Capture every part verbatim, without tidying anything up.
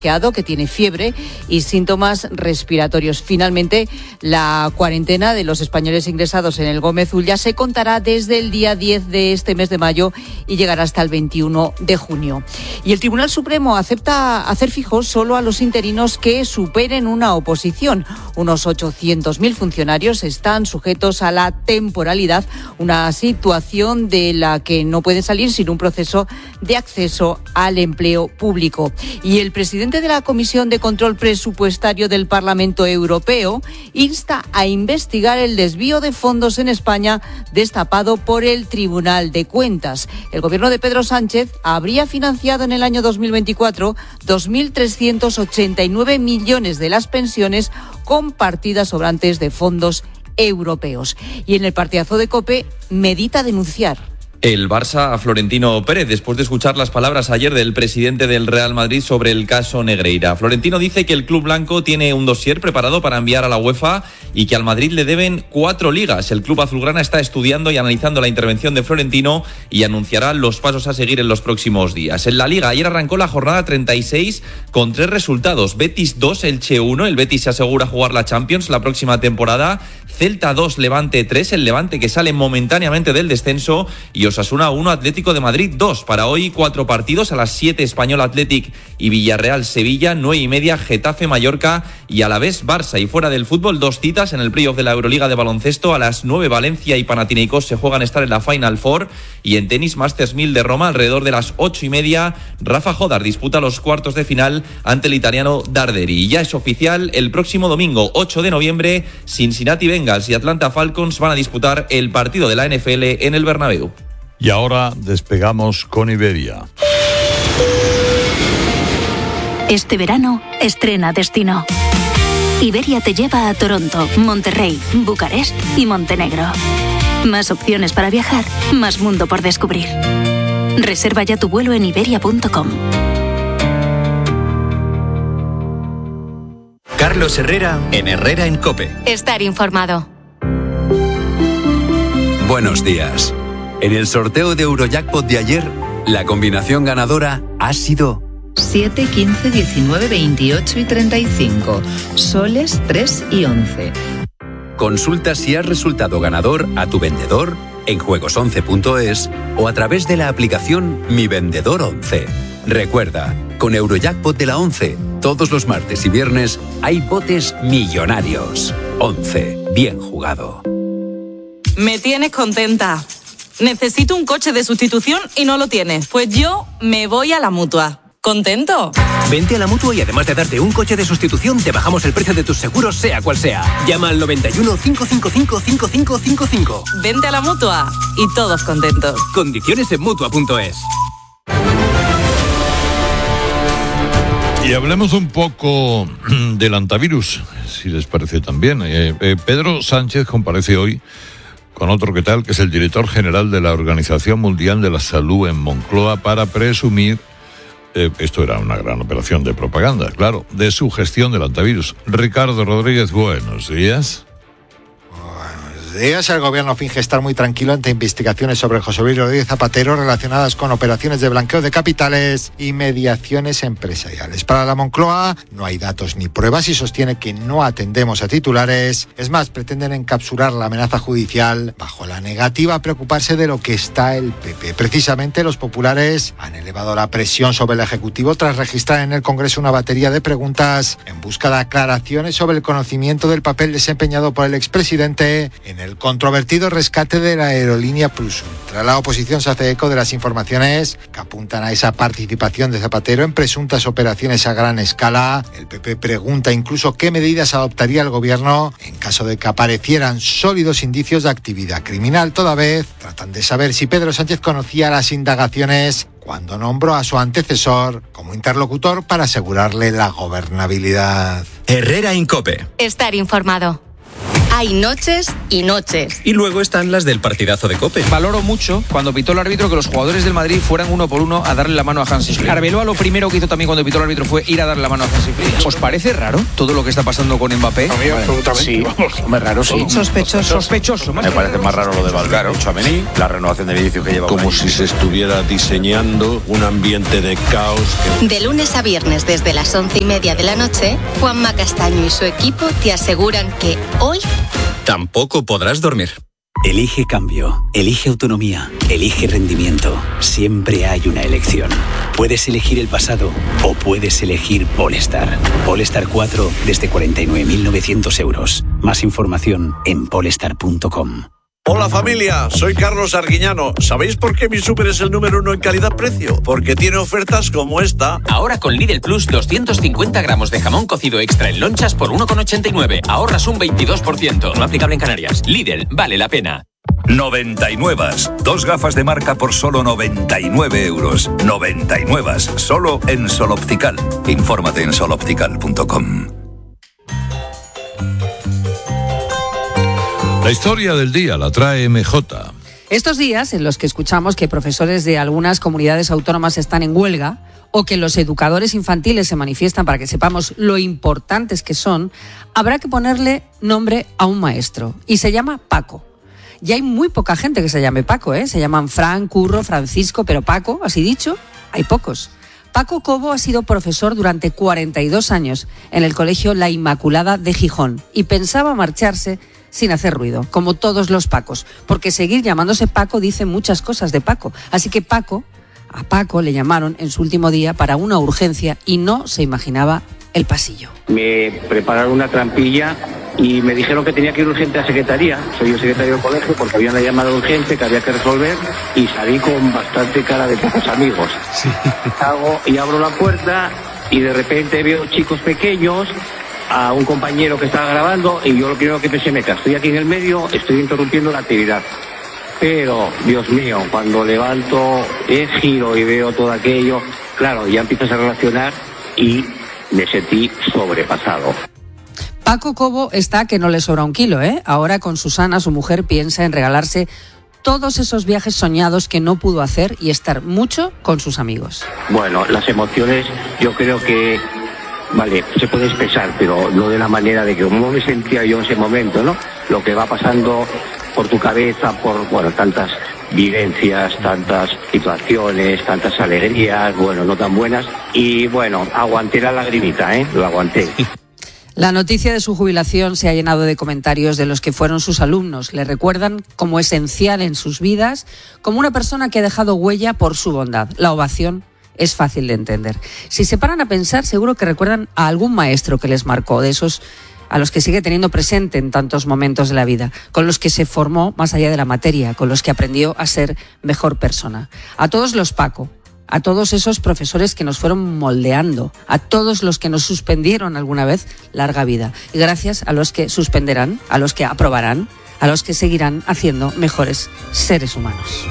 que tiene fiebre y síntomas respiratorios. Finalmente, la cuarentena de los españoles ingresados en el Gómez Ulla se contará desde el día diez de este mes de mayo y llegará hasta el veintiuno de junio. Y el Tribunal Supremo acepta hacer fijos solo a los interinos que superen una oposición. Unos ochocientos mil funcionarios están sujetos a la temporalidad, una situación de la que no pueden salir sin un proceso de acceso al empleo público. Y el presidente de la Comisión de Control Presupuestario del Parlamento Europeo insta a investigar el desvío de fondos en España destapado por el Tribunal de Cuentas. El gobierno de Pedro Sánchez habría financiado en el año dos mil veinticuatro dos mil trescientos ochenta y nueve millones de las pensiones con partidas sobrantes de fondos europeos. Y en el partidazo de COPE medita denunciar el Barça a Florentino Pérez, después de escuchar las palabras ayer del presidente del Real Madrid sobre el caso Negreira. Florentino dice que el club blanco tiene un dossier preparado para enviar a la UEFA y que al Madrid le deben cuatro ligas. El club azulgrana está estudiando y analizando la intervención de Florentino y anunciará los pasos a seguir en los próximos días. En la Liga, ayer arrancó la jornada treinta y seis con tres resultados. Betis dos, Elche uno. El Betis se asegura jugar la Champions la próxima temporada. Celta dos, Levante tres. El Levante que sale momentáneamente del descenso. Y Osasuna uno, Atlético de Madrid dos. Para hoy, cuatro partidos. A las siete, Español Athletic y Villarreal Sevilla. nueve y media, Getafe Mallorca y Alavés Barça. Y fuera del fútbol, dos citas en el playoff de la Euroliga de baloncesto. A las nueve, Valencia y Panathinaikos se juegan estar en la Final Four. Y en tenis, Masters mil de Roma, alrededor de las ocho y media, Rafa Jodar disputa los cuartos de final ante el italiano Darderi. Y ya es oficial, el próximo domingo, ocho de noviembre, Cincinnati Bengals y Atlanta Falcons van a disputar el partido de la N F L en el Bernabéu. Y ahora despegamos con Iberia. Este verano, estrena destino. Iberia te lleva a Toronto, Monterrey, Bucarest y Montenegro. Más opciones para viajar, más mundo por descubrir. Reserva ya tu vuelo en iberia punto com. Carlos Herrera en Herrera en COPE. Estar informado. Buenos días. En el sorteo de Eurojackpot de ayer, la combinación ganadora ha sido siete, quince, diecinueve, veintiocho y treinta y cinco. Soles tres y once. Consulta si has resultado ganador a tu vendedor en juegos once punto es o a través de la aplicación Mi Vendedor once. Recuerda, con Eurojackpot de la once, todos los martes y viernes hay botes millonarios. once. Bien jugado. Me tienes contenta. Necesito un coche de sustitución y no lo tienes. Pues yo me voy a la Mutua. ¿Contento? Vente a la Mutua y además de darte un coche de sustitución, te bajamos el precio de tus seguros, sea cual sea. Llama al noventa y uno, cinco cinco cinco, cinco cinco cinco cinco. Vente a la Mutua y todos contentos. Condiciones en Mutua punto es. Y hablemos un poco del antivirus, si les parece también. Eh, eh, Pedro Sánchez comparece hoy con otro que tal, que es el director general de la Organización Mundial de la Salud en Moncloa, para presumir, eh, esto era una gran operación de propaganda, claro, de su gestión del antivirus. Ricardo Rodríguez, buenos días. Buenos días. El gobierno finge estar muy tranquilo ante investigaciones sobre José Luis Rodríguez Zapatero relacionadas con operaciones de blanqueo de capitales y mediaciones empresariales. Para la Moncloa no hay datos ni pruebas y sostiene que no atendemos a titulares. Es más, pretenden encapsular la amenaza judicial bajo la negativa a preocuparse de lo que está el P P. Precisamente los populares han elevado la presión sobre el Ejecutivo tras registrar en el Congreso una batería de preguntas en busca de aclaraciones sobre el conocimiento del papel desempeñado por el expresidente en el controvertido rescate de la aerolínea Plus Ultra. La oposición se hace eco de las informaciones que apuntan a esa participación de Zapatero en presuntas operaciones a gran escala. El P P pregunta incluso qué medidas adoptaría el gobierno en caso de que aparecieran sólidos indicios de actividad criminal. Toda vez tratan de saber si Pedro Sánchez conocía las indagaciones cuando nombró a su antecesor como interlocutor para asegurarle la gobernabilidad. Herrera en COPE. Estar informado. Hay noches y noches. Y luego están las del partidazo de COPE. Valoro mucho cuando pitó el árbitro que los jugadores del Madrid fueran uno por uno a darle la mano a Hansi Flick. Arbeloa lo primero que hizo también cuando pitó el árbitro fue ir a darle la mano a Hansi Flick. ¿Os parece raro todo lo que está pasando con Mbappé? A mí absolutamente. Sí, vamos. Muy raro, sí. Sospechoso. Sospechoso. Me parece más raro lo de Valverde, Tchouaméni, la renovación de Vinicius que lleva. Como si se estuviera diseñando un ambiente de caos. Que... De lunes a viernes desde las once y media de la noche, Juanma Castaño y su equipo te aseguran que hoy tampoco podrás dormir. Elige cambio, elige autonomía, elige rendimiento. Siempre hay una elección. Puedes elegir el pasado o puedes elegir Polestar. Polestar cuatro desde cuarenta y nueve mil novecientos euros. Más información en polestar punto com. Hola familia, soy Carlos Arguiñano. ¿Sabéis por qué mi súper es el número uno en calidad-precio? Porque tiene ofertas como esta. Ahora con Lidl Plus, doscientos cincuenta gramos de jamón cocido extra en lonchas por uno con ochenta y nueve. Ahorras un veintidós por ciento. No aplicable en Canarias. Lidl, vale la pena. noventa y nueve. Dos gafas de marca por solo noventa y nueve euros. noventa y nueve. Solo en Sol Optical. Infórmate en sol optical punto com. La historia del día la trae M J. Estos días en los que escuchamos que profesores de algunas comunidades autónomas están en huelga o que los educadores infantiles se manifiestan para que sepamos lo importantes que son, habrá que ponerle nombre a un maestro y se llama Paco. Y hay muy poca gente que se llame Paco, ¿eh? Se llaman Fran, Curro, Francisco, pero Paco, así dicho, hay pocos. Paco Cobo ha sido profesor durante cuarenta y dos años en el colegio La Inmaculada de Gijón y pensaba marcharse sin hacer ruido, como todos los Pacos, porque seguir llamándose Paco dice muchas cosas de Paco. Así que Paco, a Paco le llamaron en su último día para una urgencia y no se imaginaba el pasillo. Me prepararon una trampilla y me dijeron que tenía que ir urgente a secretaría. Soy el secretario del colegio porque había una llamada urgente que había que resolver y salí con bastante cara de pocos amigos. Sí. Hago y abro la puerta y de repente veo chicos pequeños, a un compañero que estaba grabando y yo lo primero que pensé, me estoy aquí en el medio, estoy interrumpiendo la actividad. Pero, Dios mío, cuando levanto el giro y veo todo aquello, claro, ya empiezas a relacionar y me sentí sobrepasado. Paco Cobo está que no le sobra un kilo, ¿eh? Ahora con Susana, su mujer, piensa en regalarse todos esos viajes soñados que no pudo hacer y estar mucho con sus amigos. Bueno, las emociones yo creo que, vale, se puede expresar, pero no de la manera de que como me sentía yo en ese momento, ¿no? Lo que va pasando por tu cabeza, por, bueno, tantas vivencias, tantas situaciones, tantas alegrías, bueno, no tan buenas. Y bueno, aguanté la lagrimita, ¿eh? Lo aguanté. La noticia de su jubilación se ha llenado de comentarios de los que fueron sus alumnos. Le recuerdan como esencial en sus vidas, como una persona que ha dejado huella por su bondad. La ovación es fácil de entender. Si se paran a pensar, seguro que recuerdan a algún maestro que les marcó, de esos a los que sigue teniendo presente en tantos momentos de la vida, con los que se formó más allá de la materia, con los que aprendió a ser mejor persona. A todos los Paco, a todos esos profesores que nos fueron moldeando, a todos los que nos suspendieron alguna vez, larga vida. Y gracias a los que suspenderán, a los que aprobarán, a los que seguirán haciendo mejores seres humanos.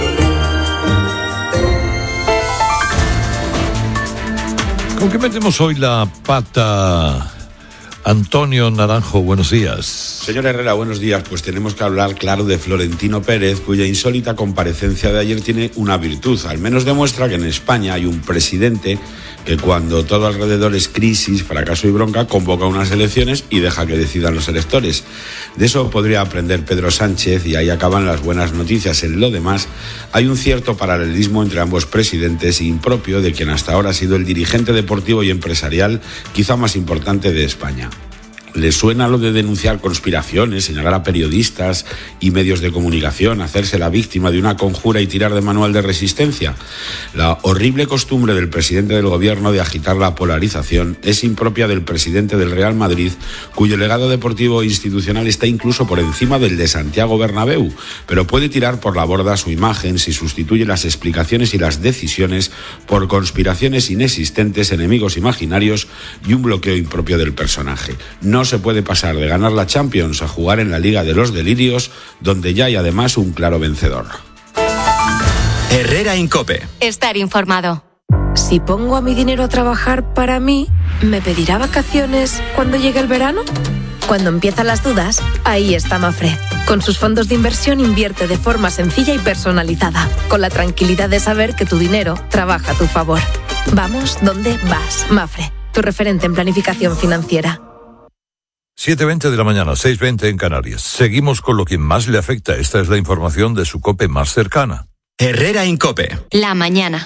¿Con qué metemos hoy la pata? Antonio Naranjo, buenos días. Señor Herrera, buenos días. Pues tenemos que hablar, claro, de Florentino Pérez, cuya insólita comparecencia de ayer tiene una virtud. Al menos demuestra que en España hay un presidente que cuando todo alrededor es crisis, fracaso y bronca, convoca unas elecciones y deja que decidan los electores. De eso podría aprender Pedro Sánchez y ahí acaban las buenas noticias. En lo demás, hay un cierto paralelismo entre ambos presidentes, impropio de quien hasta ahora ha sido el dirigente deportivo y empresarial quizá más importante de España. ¿Le suena lo de denunciar conspiraciones, señalar a periodistas y medios de comunicación, hacerse la víctima de una conjura y tirar de manual de resistencia? La horrible costumbre del presidente del gobierno de agitar la polarización es impropia del presidente del Real Madrid, cuyo legado deportivo e institucional está incluso por encima del de Santiago Bernabéu, pero puede tirar por la borda su imagen si sustituye las explicaciones y las decisiones por conspiraciones inexistentes, enemigos imaginarios y un bloqueo impropio del personaje. No No se puede pasar de ganar la Champions a jugar en la Liga de los Delirios, donde ya hay además un claro vencedor. Herrera Incope. Estar informado. Si pongo a mi dinero a trabajar para mí, ¿me pedirá vacaciones cuando llegue el verano? Cuando empiezan las dudas, ahí está Mafre. Con sus fondos de inversión invierte de forma sencilla y personalizada, con la tranquilidad de saber que tu dinero trabaja a tu favor. Vamos donde vas, Mafre, tu referente en planificación financiera. siete veinte de la mañana, seis veinte en Canarias. Seguimos con lo que más le afecta. Esta es la información de su COPE más cercana. Herrera Incope. La mañana.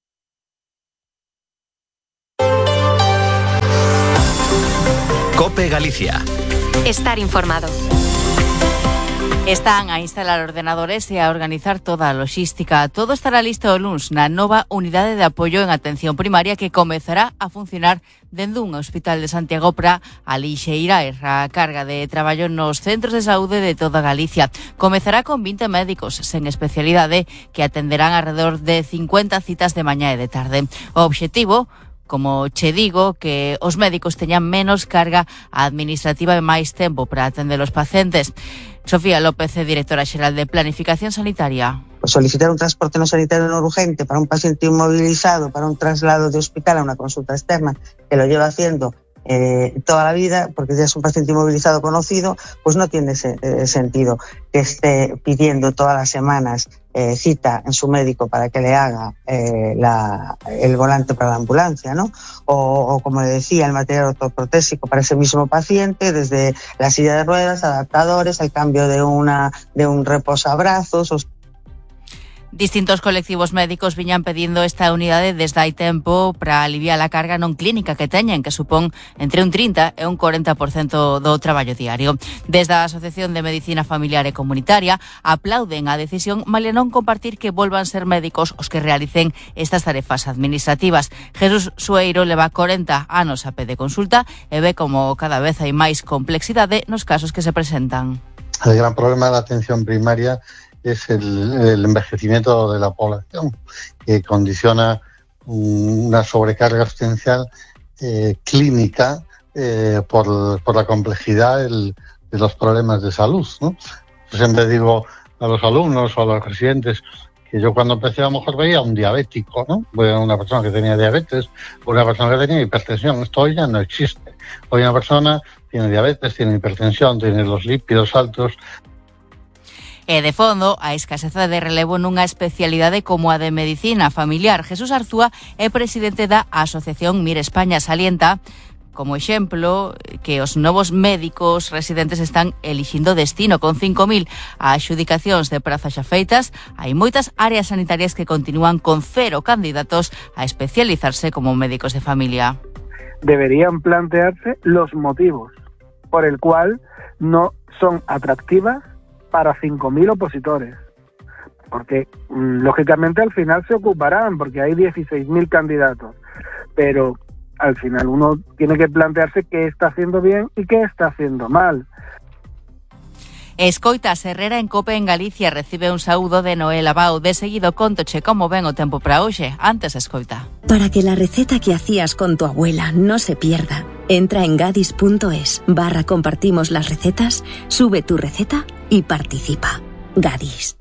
COPE Galicia. Estar informado. Están a instalar ordenadores e a organizar toda a logística. Todo estará listo o luns na nova unidade de apoio en atención primaria que comezará a funcionar dende un hospital de Santiago para alixeirar a carga de traballo nos centros de saúde de toda Galicia. Comezará con vinte médicos sen especialidade que atenderán alrededor de cincuenta citas de mañá e de tarde. O obxectivo, como che digo, que os médicos teñan menos carga administrativa e máis tempo para atender os pacientes. Sofía López, directora xeral de Planificación Sanitaria. Solicitar un transporte no sanitario no urgente para un paciente inmovilizado, para un traslado de hospital a una consulta externa, que lo lleva haciendo eh, toda la vida, porque ya es un paciente inmovilizado conocido, pues no tiene se, eh, sentido que esté pidiendo todas las semanas eh, cita en su médico para que le haga eh, la, el volante para la ambulancia, ¿no? O, o, como le decía, el material ortoprotésico para ese mismo paciente, desde la silla de ruedas, adaptadores, el cambio de, una, de un reposabrazos. Os... Distintos colectivos médicos viñan pedindo esta unidade desde hai tempo para aliviar a carga non clínica que teñen, que supón entre un trinta e un cuarenta por cento do traballo diario. Desde a Asociación de Medicina Familiar e Comunitaria aplauden a decisión, malia non compartir que volvan ser médicos os que realicen estas tarefas administrativas. Jesús Sueiro leva corenta anos a pé de consulta e ve como cada vez hai máis complexidade nos casos que se presentan. El gran problema de la atención primaria es el, el envejecimiento de la población, que condiciona una sobrecarga asistencial eh, clínica eh, por, por la complejidad el, de los problemas de salud, ¿no? Yo siempre digo a los alumnos o a los residentes que yo cuando empecé a lo mejor veía a un diabético, ¿no? Una persona que tenía diabetes, una persona que tenía hipertensión. Esto hoy ya no existe. Hoy una persona tiene diabetes, tiene hipertensión, tiene los lípidos altos. E de fondo, a escaseza de relevo nunha especialidade como a de medicina familiar. Jesús Arzúa é presidente da Asociación Mire España, salienta como exemplo que os novos médicos residentes están elixindo destino. Con cinco mil adxudicacións de prazas xa feitas, hai moitas áreas sanitarias que continúan con cero candidatos a especializarse como médicos de familia. Deberían plantearse los motivos por el cual no son atractivas para cinco mil opositores, porque lógicamente al final se ocuparán, porque hay dieciséis mil candidatos, pero al final uno tiene que plantearse qué está haciendo bien y qué está haciendo mal. Escoitas Herrera en COPE en Galicia, recibe un saúdo de Noel Abao. De seguido contoche como ven o tempo para hoxe. Antes escoita. Para que la receta que hacías con tu abuela no se pierda, entra en gadis punto es barra compartimos las recetas, sube tu receta y participa. Gadis.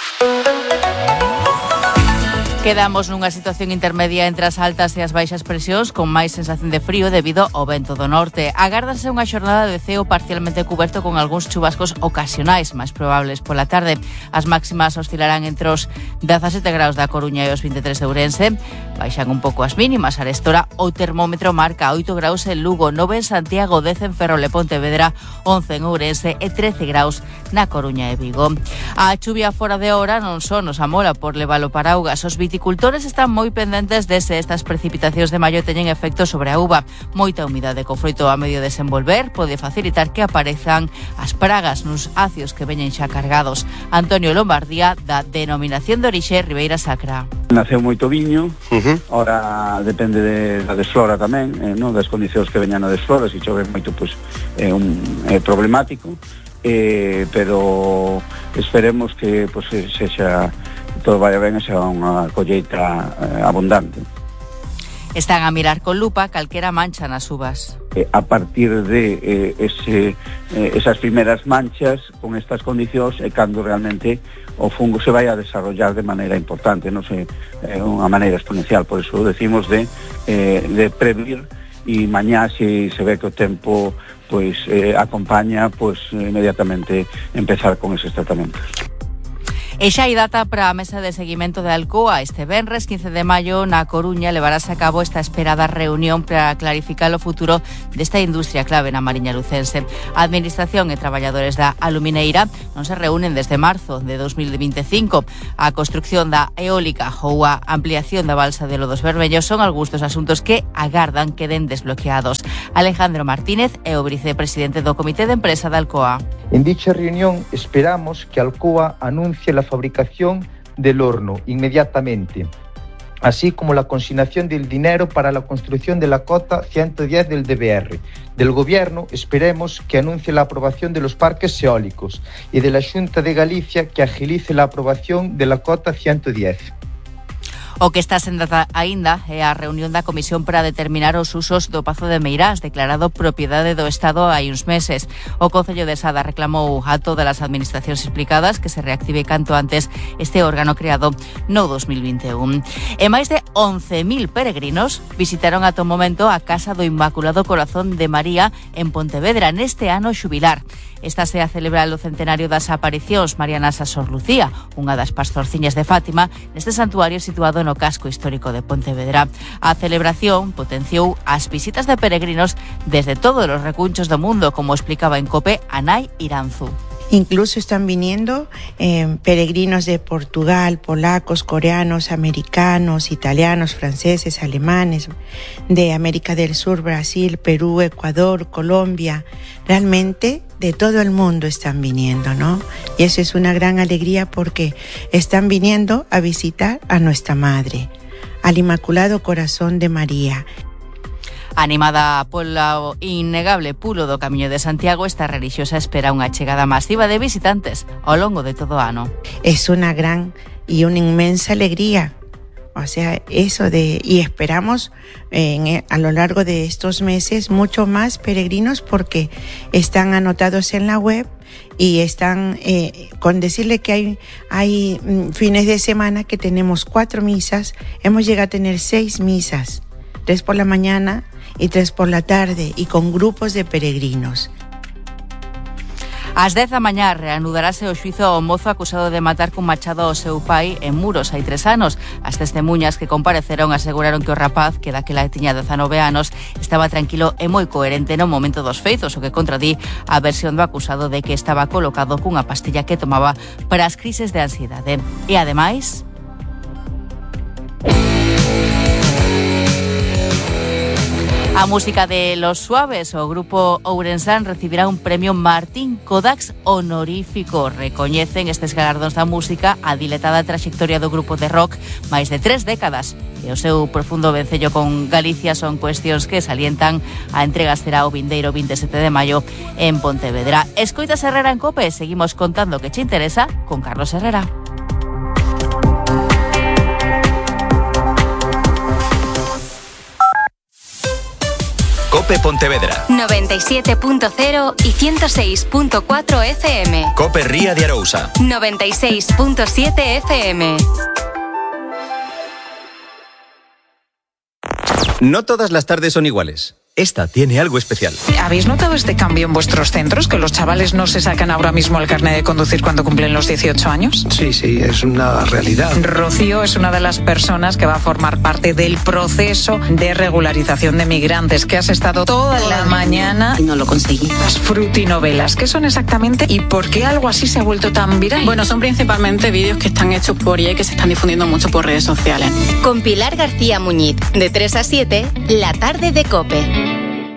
Quedamos nunha situación intermedia entre as altas e as baixas presións, con máis sensación de frío debido ao vento do norte. Agárdanse unha xornada de ceo parcialmente cuberto con algúns chubascos ocasionais máis probables pola tarde. As máximas oscilarán entre os dezasete graus da Coruña e os veintitrés de Ourense. Baixan un pouco as mínimas. A estora o termómetro marca oito graus en Lugo, nove en Santiago, dez en Ferrol e Pontevedra, once en Ourense e trece graus na Coruña e Vigo. A chuvia fora de hora non só nos amola por levar o paraugas. Os viticultores están moi pendentes de se estas precipitacións de maio teñen efecto sobre a uva. Moita humidade co froito a medio desenvolver pode facilitar que aparezan as pragas nos acios que veñen xa cargados. Antonio Lombardía, da Denominación de Orixe Ribeira Sacra. Naceu moito viño, uh-huh. Ora depende de, da desflora tamén, eh, non? Das condicións que veñan a desflora, se chove moito, pois, é un é problemático, eh, pero esperemos que pois, sexa todo vaya ben e sea unha colleita eh, abundante. Están a mirar con lupa calquera mancha nas uvas. Eh, a partir de eh, ese, eh, esas primeras manchas, con estas condicións, é cando realmente o fungo se vai a desarrollar de maneira importante, non sei, é unha maneira exponencial. Por iso decimos de, eh, de prevenir e mañá se se ve que o tempo pois eh, acompaña, pois inmediatamente empezar con eses tratamentos. E xa hai data para a mesa de seguimento de Alcoa. Este venres, quince de maio, na Coruña, levarase a cabo esta esperada reunión para clarificar o futuro desta industria clave na Mariña lucense. A Administración e traballadores da alumineira non se reúnen desde marzo de dos mil veinticinco. A construcción da eólica ou a ampliación da balsa de Lodos Bermellos son algúns dos asuntos que agardan queden desbloqueados. Alejandro Martínez é o vicepresidente do Comité de Empresa da Alcoa. En dicha reunión esperamos que Alcoa anuncie la fabricación del horno inmediatamente, así como la consignación del dinero para la construcción de la cota ciento diez del D B R. Del Gobierno esperemos que anuncie la aprobación de los parques eólicos y de la Xunta de Galicia que agilice la aprobación de la cota ciento diez. O que está sen data aínda é a reunión da Comisión para determinar os usos do Pazo de Meirás, declarado propiedade do Estado hai uns meses. O Concello de Sada reclamou a todas as administracións implicadas que se reactive canto antes este órgano creado no dos mil vinte e un. E máis de once mil peregrinos visitaron ata o momento a Casa do Inmaculado Corazón de María en Pontevedra neste ano xubilar. Esta se a celebrar o centenario das aparicións marianas a Sor Lucía, unha das pastorciñas de Fátima, neste santuario situado no casco histórico de Pontevedra. A celebración potenciou as visitas de peregrinos desde todos os recunchos do mundo, como explicaba en COPE Anay Iranzu. Incluso están viniendo eh, peregrinos de Portugal, polacos, coreanos, americanos, italianos, franceses, alemanes, de América del Sur, Brasil, Perú, Ecuador, Colombia. Realmente de todo el mundo están viniendo, ¿no? Y eso es una gran alegría porque están viniendo a visitar a nuestra Madre, al Inmaculado Corazón de María. Animada polo innegable pulo do Camiño de Santiago, esta relixiosa espera unha chegada masiva de visitantes ao longo de todo o ano. Es una gran y una inmensa alegría. O sea, eso de... Y esperamos eh, a lo largo de estos meses mucho más peregrinos porque están anotados en la web y están... Eh, con decirle que hay, hay fines de semana que tenemos cuatro misas, hemos llegado a tener seis misas, tres por la mañana y tres por la tarde, y con grupos de peregrinos. Ás dez da mañá reanudarase o xuizo ao mozo acusado de matar cun machado ao seu pai en Muros hai tres anos. As testemuñas que compareceron aseguraron que o rapaz, que daquela tiña dezanove anos, estaba tranquilo e moi coherente no momento dos feitos, o que contradí a versión do acusado de que estaba colocado cunha pastilla que tomaba para as crises de ansiedade. E ademais... A música de Los Suaves, o grupo ourensán, recibirá un premio Martín Kodaks honorífico. Recoñecen estes galardóns da música a diletada traxectoria do grupo de rock máis de tres décadas. E o seu profundo vencello con Galicia son cuestións que salientan. A entrega será o vindeiro vinte e sete de maio en Pontevedra. Escoitas Herrera en COPE, seguimos contando que che interesa con Carlos Herrera. COPE Pontevedra noventa y siete punto cero y ciento seis punto cuatro F M. COPE Ría de Arousa noventa y seis punto siete F M. No todas las tardes son iguales. Esta tiene algo especial. ¿Habéis notado este cambio en vuestros centros? ¿Que los chavales no se sacan ahora mismo el carnet de conducir cuando cumplen los dieciocho años? Sí, sí, es una realidad. Rocío es una de las personas que va a formar parte del proceso de regularización de migrantes, que has estado toda la mañana... Y no lo conseguí. Las frutinovelas, ¿qué son exactamente y por qué algo así se ha vuelto tan viral? Bueno, son principalmente vídeos que están hechos por I A y que se están difundiendo mucho por redes sociales. Con Pilar García Muñiz, de tres a siete, la tarde de COPE.